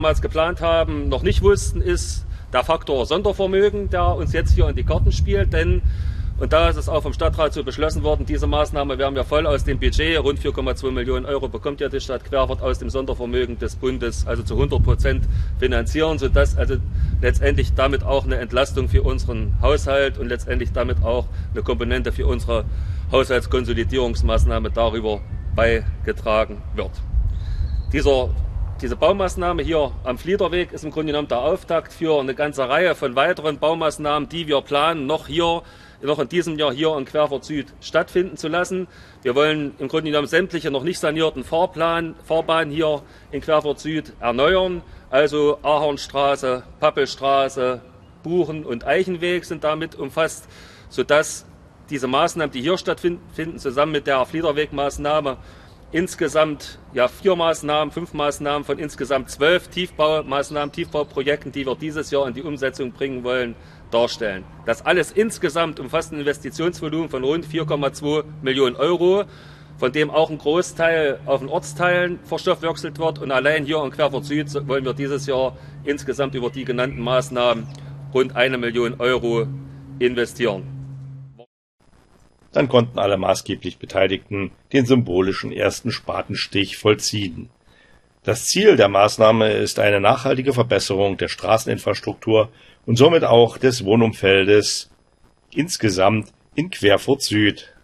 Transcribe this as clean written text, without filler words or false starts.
damals geplant haben, noch nicht wussten, ist der Faktor Sondervermögen, der uns jetzt hier in die Karten spielt. Denn, und da ist es auch vom Stadtrat so beschlossen worden, diese Maßnahme werden wir voll aus dem Budget, rund 4,2 Millionen Euro bekommt ja die Stadt Querfurt aus dem Sondervermögen des Bundes, also zu 100% finanzieren, sodass also letztendlich damit auch eine Entlastung für unseren Haushalt und letztendlich damit auch eine Komponente für unsere Haushaltskonsolidierungsmaßnahme darüber beigetragen wird. Diese Baumaßnahme hier am Fliederweg ist im Grunde genommen der Auftakt für eine ganze Reihe von weiteren Baumaßnahmen, die wir planen, noch in diesem Jahr hier in Querfurt Süd stattfinden zu lassen. Wir wollen im Grunde genommen sämtliche noch nicht sanierten Fahrbahnen hier in Querfurt Süd erneuern. Also Ahornstraße, Pappelstraße, Buchen- und Eichenweg sind damit umfasst, sodass diese Maßnahmen, die hier stattfinden, zusammen mit der Fliederwegmaßnahme insgesamt 5 Maßnahmen von insgesamt 12 Tiefbauprojekten, die wir dieses Jahr in die Umsetzung bringen wollen, darstellen. Das alles insgesamt umfasst ein Investitionsvolumen von rund 4,2 Millionen Euro, von dem auch ein Großteil auf den Ortsteilen verstoffwechselt wird. Und allein hier in Querfurt Süd wollen wir dieses Jahr insgesamt über die genannten Maßnahmen rund 1 Million Euro investieren. Dann konnten alle maßgeblich Beteiligten den symbolischen ersten Spatenstich vollziehen. Das Ziel der Maßnahme ist eine nachhaltige Verbesserung der Straßeninfrastruktur und somit auch des Wohnumfeldes insgesamt in Querfurt Süd.